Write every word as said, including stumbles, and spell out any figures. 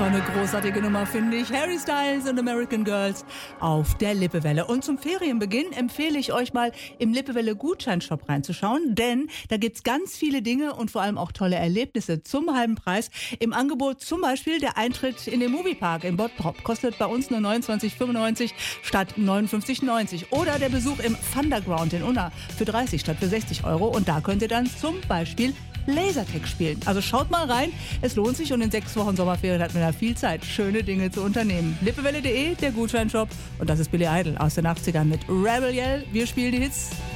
Einfach eine großartige Nummer, finde ich. Harry Styles and American Girls auf der Lippewelle. Und zum Ferienbeginn empfehle ich euch mal im Lippewelle Gutscheinshop reinzuschauen, denn da gibt's ganz viele Dinge und vor allem auch tolle Erlebnisse zum halben Preis. Im Angebot zum Beispiel der Eintritt in den Moviepark in Bottrop kostet bei uns nur neunundzwanzig fünfundneunzig statt neunundfünfzig neunzig. Oder der Besuch im Thunderground in Unna für dreißig statt für sechzig Euro. Und da könnt ihr dann zum Beispiel Lasertag spielen. Also schaut mal rein, es lohnt sich und in sechs Wochen Sommerferien hat man da viel Zeit, schöne Dinge zu unternehmen. Lippewelle punkt de, der Gutscheinshop, und das ist Billy Idol aus den achtzigern mit Rebel Yell. Wir spielen die Hits.